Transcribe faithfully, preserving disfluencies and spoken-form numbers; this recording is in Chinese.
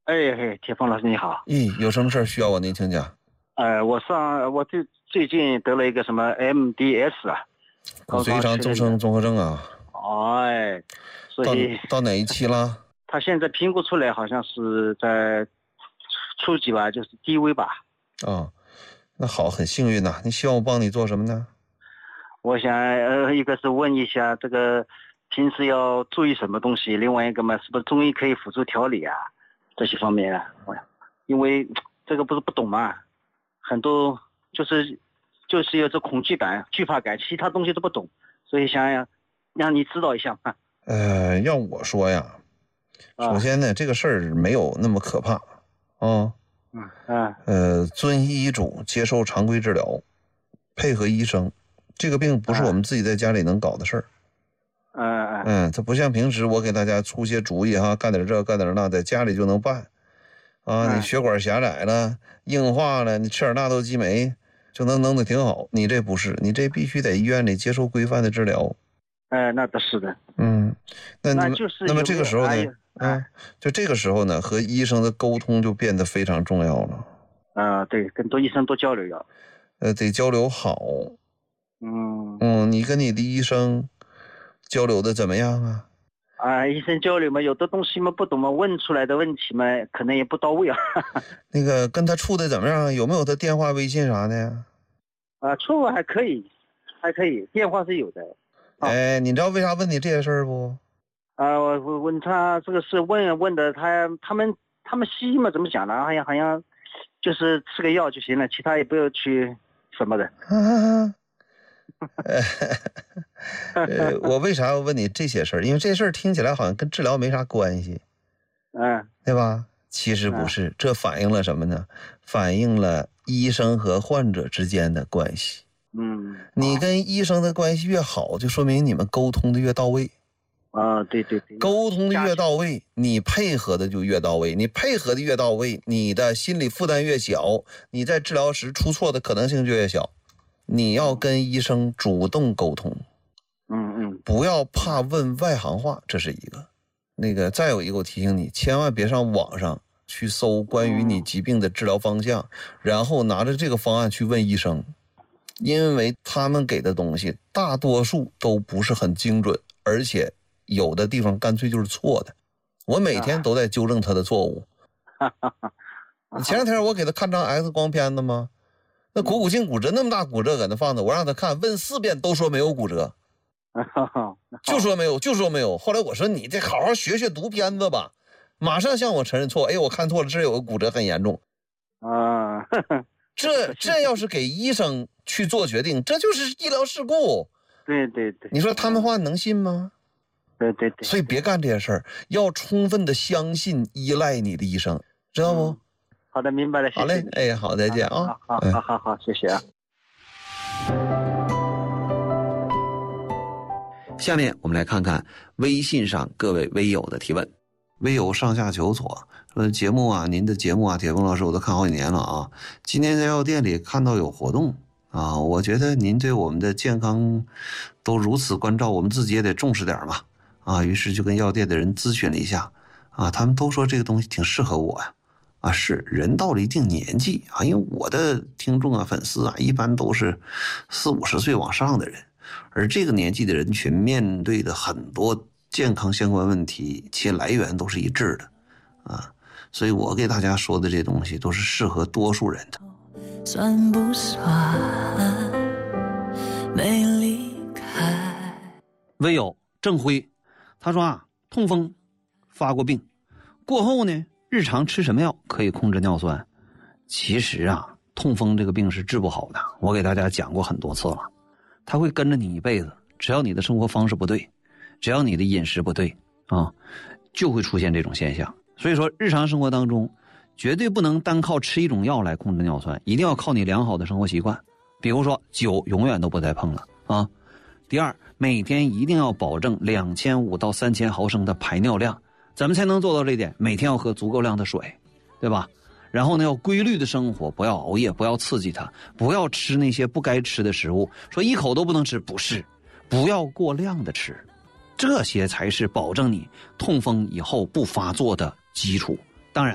哎嘿，铁峰老师你好。 咦，有什么事需要我您请讲？ 呃，我上我最最近得了一个什么 M D S 啊， 骨髓异常增生综合症啊。 哎，所以到到哪一期了？ 他现在评估出来好像是在初级吧，就是低危吧。 哦，那好，很幸运呐。你希望我帮你做什么呢？ 我想呃，一个是问一下这个平时要注意什么东西，另外一个嘛，是不是中医可以辅助调理啊？这些方面啊，我因为这个不是不懂嘛，很多就是就是有这恐惧感、惧怕感，其他东西都不懂，所以想想让你指导一下嘛。 呃，要我说呀，首先呢，啊、这个事儿没有那么可怕啊。嗯嗯。呃，遵医医嘱，接受常规治疗，配合医生，这个病不是我们自己在家里能搞的事儿。嗯嗯。嗯，它不像平时我给大家出些主意哈，干点这干点那，在家里就能办。啊，你血管狭窄了、硬化了，你吃点纳豆激酶就能弄得挺好。你这不是，你这必须在医院里接受规范的治疗。 哎，那倒是的。 嗯，那你那就是那么这个时候呢， 哎、 啊，就这个时候呢，和医生的沟通就变得非常重要了。 啊、呃，对，跟多医生多交流要。 呃，得交流好。 嗯嗯，你跟你的医生交流的怎么样啊？ 啊，医生交流嘛，有的东西嘛不懂嘛，问出来的问题嘛，可能也不到位啊。 那个跟他处的怎么样？有没有他电话、微信啥的呀？ 啊，处还可以，还可以，电话是有的。 啊、哎，你知道为啥问你这些事儿不？ 啊，我我问他这个是问问的，他他们他们西医嘛怎么讲呢？好像好像就是吃个药就行了，其他也不要去什么的。 啊呃，我为啥要问你这些事儿？因为这事儿听起来好像跟治疗没啥关系， 嗯， 对吧？其实不是，这反映了什么呢？反映了医生和患者之间的关系。 嗯， 你跟医生的关系越好，就说明你们沟通的越到位。 啊，对对对， 沟通的越到位，你配合的就越到位。你配合的越到位，你的心理负担越小，你在治疗时出错的可能性就越小。你要跟医生主动沟通， 嗯嗯， 不要怕问外行话，这是一个。那个再有一个，我提醒你，千万别上网上去搜关于你疾病的治疗方向，然后拿着这个方案去问医生，因为他们给的东西大多数都不是很精准，而且有的地方干脆就是错的。我每天都在纠正他的错误。前两天我给他看张 X 光片子吗？那股骨性骨折那么大骨折搁那放着，我让他看，问四遍都说没有骨折，就说没有，就说没有。后来我说你这好好学学读片子吧，马上向我承认错。哎，我看错了，这有个骨折很严重。 啊， 这这要是给医生去做决定，这就是医疗事故。 对对对， 你说他们话能信吗？ 对对对， 所以别干这些事儿，要充分的相信、依赖你的医生，知道不？ 嗯、好的，明白了，谢谢。 好嘞，哎，好，再见啊！ 好好好好，谢谢啊。 下面我们来看看微信上各位微友的提问。微友上下求索说：节目啊，您的节目啊，铁峰老师我都看好几年了啊。今天在药店里看到有活动啊，我觉得您对我们的健康都如此关照，我们自己也得重视点嘛啊。于是就跟药店的人咨询了一下啊，他们都说这个东西挺适合我呀。啊，是人到了一定年纪啊，因为我的听众啊、粉丝啊，一般都是四五十岁往上的人，而这个年纪的人群面对的很多健康相关问题，其来源都是一致的啊，所以我给大家说的这东西都是适合多数人的。算不算没离开？微友郑辉，他说啊，痛风发过病，过后呢？日常吃什么药可以控制尿酸？其实啊，痛风这个病是治不好的，我给大家讲过很多次了，它会跟着你一辈子，只要你的生活方式不对，只要你的饮食不对啊，就会出现这种现象。所以说日常生活当中绝对不能单靠吃一种药来控制尿酸，一定要靠你良好的生活习惯，比如说酒永远都不再碰了啊。第二，每天一定要保证两千五到三千毫升的排尿量，怎么才能做到这一点？每天要喝足够量的水，对吧？然后呢，要规律的生活，不要熬夜，不要刺激它，不要吃那些不该吃的食物，说一口都不能吃，不是，不要过量的吃，这些才是保证你痛风以后不发作的基础。